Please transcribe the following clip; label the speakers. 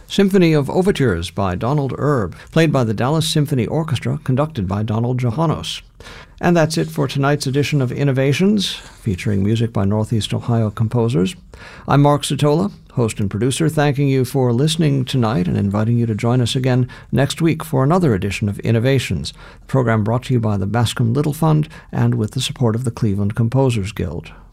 Speaker 1: Symphony of Overtures by Donald Erb, played by the Dallas Symphony Orchestra, conducted by Donald Johannos. And that's it for tonight's edition of Innovations, featuring music by Northeast Ohio composers. I'm Mark Satola, host and producer, thanking you for listening tonight and inviting you to join us again next week for another edition of Innovations, the program brought to you by the Bascom Little Fund and with the support of the Cleveland Composers Guild.